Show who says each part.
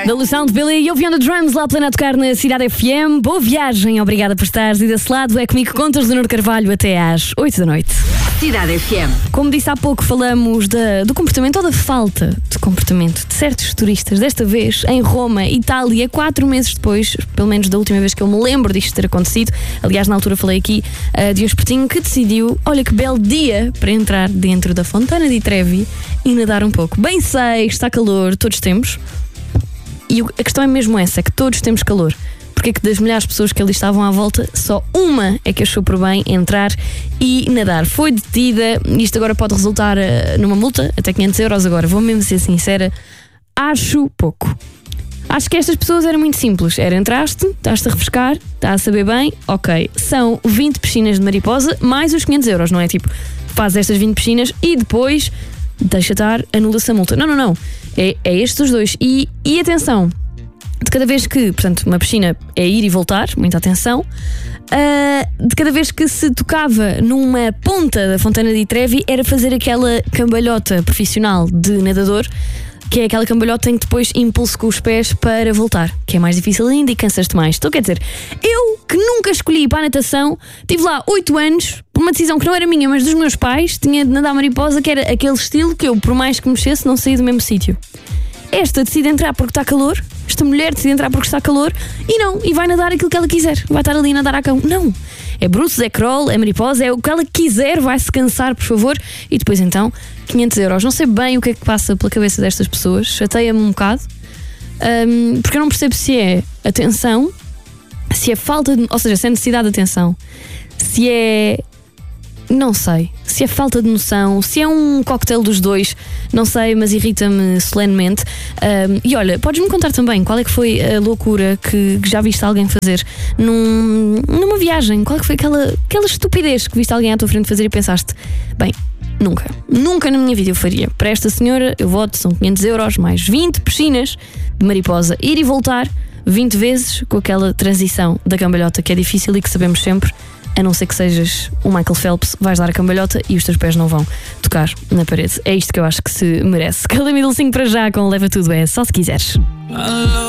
Speaker 1: Da Lução de Billy e ouvindo Drums lá plena a tocar na Cidade FM. Boa viagem, obrigada por estares. E desse lado é comigo que contas, Leonor Carvalho, até às 8 da noite.
Speaker 2: Cidade FM.
Speaker 1: Como disse há pouco, falamos do comportamento ou da falta de comportamento de certos turistas. Desta vez em Roma, Itália, 4 meses depois, pelo menos da última vez que eu me lembro disto ter acontecido. Aliás, na altura falei aqui de um espertinho que decidiu, olha que belo dia para entrar dentro da Fontana di Trevi e nadar um pouco. Bem sei, está calor, todos temos. E a questão é mesmo essa, é que todos temos calor. Porque é que das milhares de pessoas que ali estavam à volta, só uma é que achou por bem entrar e nadar. Foi detida, isto agora pode resultar numa multa, até 500 euros agora. Vou mesmo ser sincera, acho pouco. Acho que estas pessoas eram muito simples. Entraste, estás-te a refrescar, está a saber bem, ok. São 20 piscinas de mariposa, mais os 500 euros, não é? Tipo, faz estas 20 piscinas e depois deixa estar, anula-se a multa. Não. É estes os dois. E atenção, de cada vez que, portanto, uma piscina é ir e voltar, muita atenção, de cada vez que se tocava numa ponta da Fontana di Trevi, era fazer aquela cambalhota profissional de nadador, que é aquela cambalhota em que depois impulso com os pés para voltar, que é mais difícil ainda e cansas-te mais. Então, quer dizer, eu que nunca escolhi para a natação, tive lá 8 anos, por uma decisão que não era minha, mas dos meus pais, tinha de nadar mariposa, que era aquele estilo que eu, por mais que mexesse, não saía do mesmo sítio. Esta decide entrar porque está calor, esta mulher decide entrar porque está calor e vai nadar aquilo que ela quiser. Vai estar ali a nadar à cão. Não. É bruços, é crawl, é mariposa, é o que ela quiser, vai-se cansar, por favor. E depois então, 500 euros. Não sei bem o que é que passa pela cabeça destas pessoas, chateia-me um bocado, porque eu não percebo se é atenção, se é falta de, ou seja, se é necessidade de atenção, se é... não sei, se é falta de noção, se é um cocktail dos dois, não sei, mas irrita-me solenemente. E olha, podes-me contar também qual é que foi a loucura que já viste alguém fazer numa viagem? Qual é que foi aquela estupidez que viste alguém à tua frente fazer e pensaste, bem, nunca na minha vida eu faria. Para esta senhora, eu voto, são 500 euros mais 20 piscinas de mariposa, ir e voltar 20 vezes com aquela transição da cambalhota que é difícil e que sabemos sempre. A não ser que sejas o Michael Phelps, vais dar a cambalhota e os teus pés não vão tocar na parede. É isto que eu acho que se merece. Calamidal 5 para já com Leva Tudo É, só se quiseres.